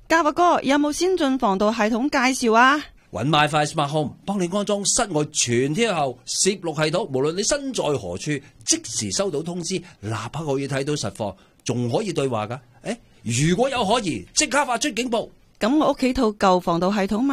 家華哥，有冇先進防盜系統介紹啊？ 搵 MiFi Smart Home 幫你安裝室外全天候攝錄系統，無論你身在何處，即時收到通知，立刻可以睇到實況，仲可以對話噶。如果有可疑，即刻發出警報。 咁我屋企套舊防盜系統